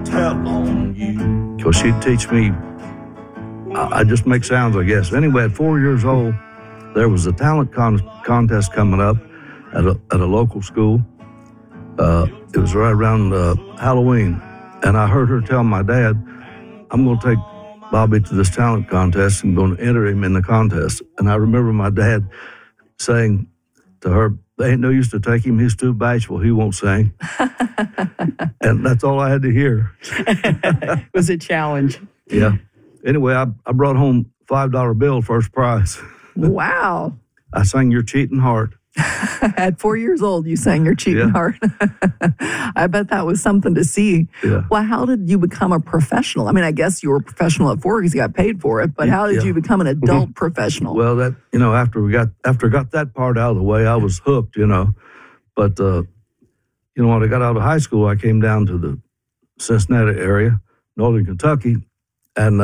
tell on you. Because she'd teach me, I just make sounds, I guess. Anyway, at 4 years old, there was a talent contest coming up at a local school. It was right around Halloween. And I heard her tell my dad, I'm going to take Bobby to this talent contest and going to enter him in the contest. And I remember my dad saying to her, they ain't no use to take him. He's too bashful. He won't sing. And that's all I had to hear. It was a challenge. Yeah. Anyway, I brought home $5 bill, first prize. Wow. I sang Your Cheating Heart. At 4 years old, you sang Your Cheating Heart. I bet that was something to see. Yeah. Well, how did you become a professional? I mean, I guess you were a professional at 4 because you got paid for it, but how did you become an adult professional? Well, that, after I got that part out of the way, I was hooked, But, when I got out of high school, I came down to the Cincinnati area, northern Kentucky, and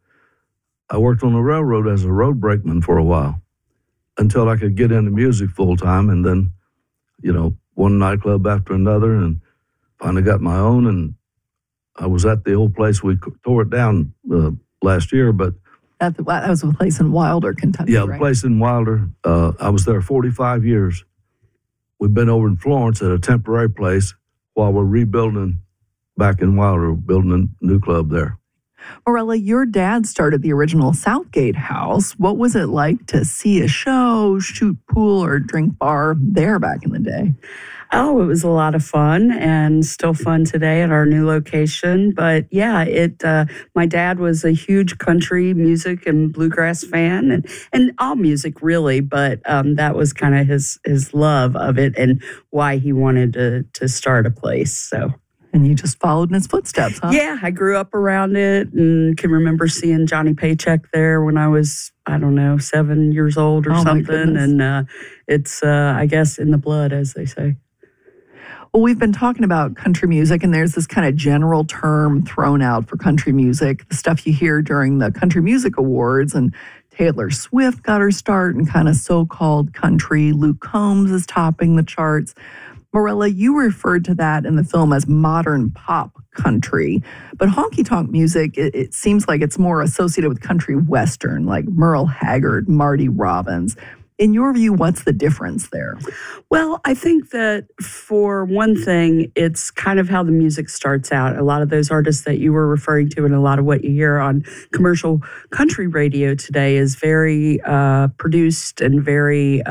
I worked on the railroad as a road brakeman for a while until I could get into music full time. And then, one nightclub after another, and finally got my own. And I was at the old place. We tore it down last year, but that was a place in Wilder, Kentucky. Yeah, right? The place in Wilder. I was there 45 years. We've been over in Florence at a temporary place while we're rebuilding back in Wilder, building a new club there. Morella, your dad started the original Southgate House. What was it like to see a show, shoot pool, or drink bar there back in the day? Oh, it was a lot of fun and still fun today at our new location. But yeah, my dad was a huge country music and bluegrass fan and all music really, but that was kind of his love of it and why he wanted to start a place. So. And you just followed in his footsteps, huh? Yeah, I grew up around it and can remember seeing Johnny Paycheck there when I was, 7 years old or something. And it's, I guess, in the blood, as they say. Well, we've been talking about country music, and there's this kind of general term thrown out for country music, the stuff you hear during the Country Music Awards. And Taylor Swift got her start in kind of so-called country. Luke Combs is topping the charts. Morella, you referred to that in the film as modern pop country. But honky-tonk music, it seems like it's more associated with country western, like Merle Haggard, Marty Robbins. In your view, what's the difference there? Well, I think that for one thing, it's kind of how the music starts out. A lot of those artists that you were referring to and a lot of what you hear on commercial country radio today is very produced and very,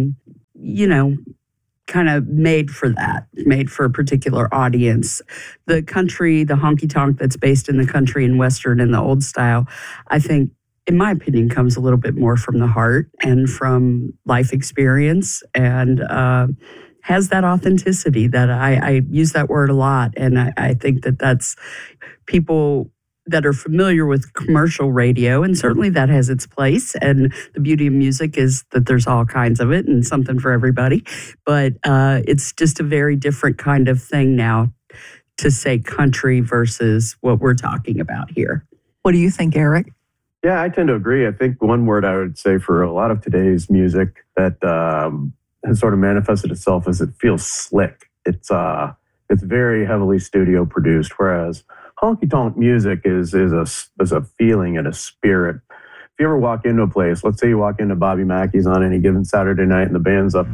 kind of made for a particular audience. The country, the honky-tonk that's based in the country and western and the old style, I think, in my opinion, comes a little bit more from the heart and from life experience and has that authenticity that I use that word a lot. And I think that's people that are familiar with commercial radio, and certainly that has its place. And the beauty of music is that there's all kinds of it and something for everybody. But it's just a very different kind of thing now to say country versus what we're talking about here. What do you think, Eric? Yeah, I tend to agree. I think one word I would say for a lot of today's music that has sort of manifested itself is it feels slick. It's very heavily studio produced, whereas honky-tonk music is a feeling and a spirit. If you ever walk into a place, let's say you walk into Bobby Mackey's on any given Saturday night and the band's up